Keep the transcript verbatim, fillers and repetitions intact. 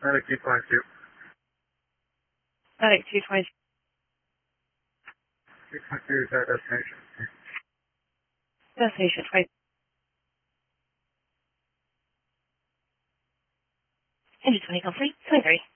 Medic two twenty-two. Medic two twenty-two. two twenty-two is our destination. Destination twenty. Engine twenty complete. twenty-three.